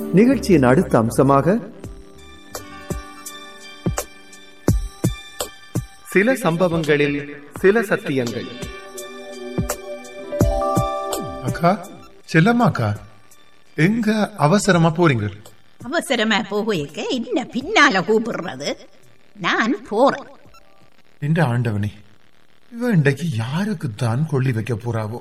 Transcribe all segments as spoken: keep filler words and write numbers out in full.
நிகழ்ச்சியின் அடுத்த அம்சமாக சில சம்பவங்களில் சில சத்தியங்கள். அக்கா, செல்லம்மாக்கா, எங்க அவசரமா போறீங்க? அவசரமா போக என்ன பின்னால கூப்பிடுறது? நான் போறேன். இந்த ஆண்டவனே, இவ இன்றைக்கு யாருக்கு தான் கொள்ளி வைக்க போறாவோ?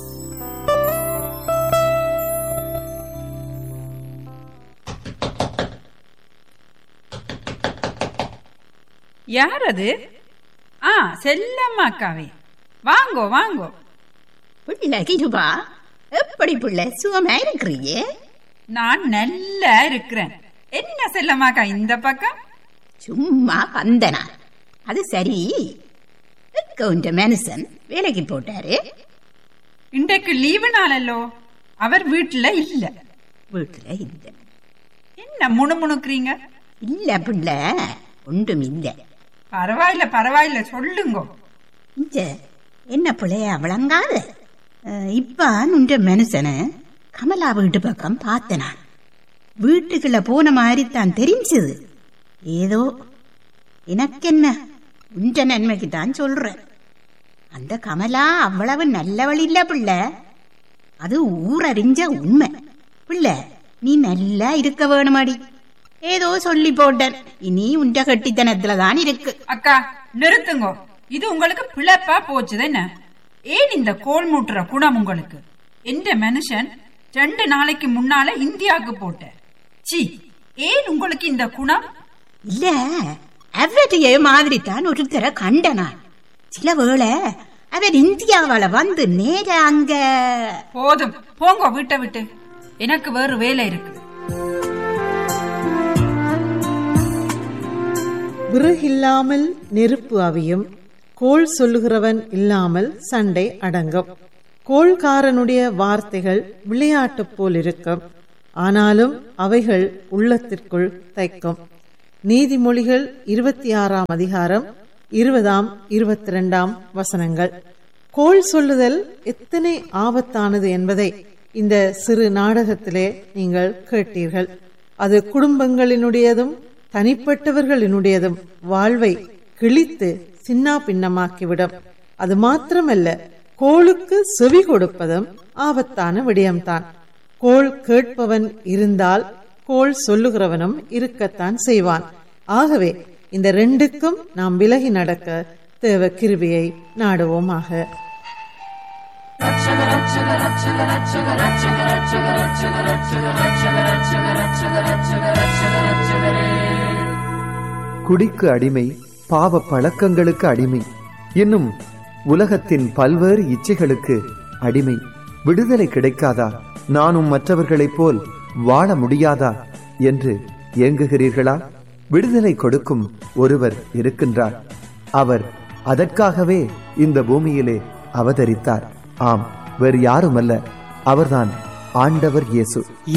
யார் அது? ஆ, செல்லம்மாக்காவே. வாங்கோ வாங்கோ. பிள்ளை கிருபா, எப்படி பிள்ளை சுகமா இருக்கிறீங்க? நான் நல்லா இருக்கிறேன். என்ன செல்லம்மாக்கா இந்த பக்கம்? சும்மா வந்தனா. அது சரி, உண்ட மனுஷன் வேலைக்கு போட்டாரு. இன்றைக்கு லீவு நாளல்லோ, அவர் வீட்டுல இல்ல. வீட்டுல இல்ல? என்ன முணுமுணுக்குறீங்க? இல்ல பிள்ளை, ஒன்றும் இல்லை. பரவாயில்ல பரவாயில்ல, சொல்லுங்க. என்ன பிள்ளைய விளங்காத? இப்ப உண்ட மனுஷனை கமலா வீட்டு பக்கம் பார்த்தனா. வீட்டுக்குள்ள போன மாதிரி தான் தெரிஞ்சது. ஏதோ எனக்கென்ன, உண்ட நன்மைக்கு தான் சொல்றேன். அந்த கமலா அவ்வளவு நல்லவள் இல்ல பிள்ளை. அது ஊரறிஞ்ச உண்மை. பிள்ளை, நீ நல்லா இருக்க வேணுமாடி. ஏதோ சொல்லி போட்டேன். இனி உண்ட கட்டித்தனத்துலதான் இருக்கு. அக்கா நிறுத்துங்க. இது உங்களுக்கு பிழைப்பா போச்சுது என்ன? ஏன் இந்த கோல் மூட்டுற குணம் உங்களுக்கு? எந்த மனுஷன் ரெண்டு நாளைக்கு முன்னால இந்தியாவுக்கு போட்ட. சி, ஏன் உங்களுக்கு இந்த குணம்? இல்ல, அவரைய மாதிரி தான் ஒருத்தர கண்டனா. சில வேளை அவர் இந்தியாவால வந்து நேர அங்க. போதும் போங்க வீட்டை விட்டு. எனக்கு வேறு வேலை இருக்கு. விறகில்லாமல் நெருப்பு அவியும், கோள் சொல்லுகிறவன் இல்லாமல் சண்டை அடங்கும். கோள்காரனுடைய வார்த்தைகள் விளையாட்டு போல் இருக்கும், ஆனாலும் அவைகள் உள்ளத்திற்குள் தைக்கும். நீதிமொழிகள் இருபத்தி ஆறாம் அதிகாரம் இருபதாம் இருபத்தி இரண்டாம் வசனங்கள். கோள் சொல்லுதல் எத்தனை ஆபத்தானது என்பதை இந்த சிறு நாடகத்திலே நீங்கள் கேட்டீர்கள். அது குடும்பங்களினுடையதும் தனிப்பட்டவர்களினுடையதும் வாழ்வை கிழித்து சின்னா பின்னமாக்கிவிடும். அது மாத்திரமல்ல, கோளுக்கு செவி கொடுப்பதும் ஆபத்தான விடயம்தான். கோள் கேட்பவன் இருந்தால் கோள் சொல்லுகிறவனும் இருக்கத்தான் செய்வான். ஆகவே இந்த ரெண்டுக்கும் நாம் விலகி நடக்க தேவ கிருபையை நாடுவோமாக. குடிக்கு அடிமை, பாவ பழக்கங்களுக்கு அடிமை, இன்னும் உலகத்தின் பல்வேறு இச்சைகளுக்கு அடிமை. விடுதலை கிடைக்காதா? நானும் மற்றவர்களைப் போல் வாழ முடியாதா என்று ஏங்குகிறீர்களா? விடுதலை கொடுக்கும் ஒருவர் இருக்கின்றார். அவர் அதற்காகவே இந்த பூமியிலே அவதரித்தார். ஆம், வேறு யாருமல்ல, அவர்தான் ஆண்டவர் இயேசு.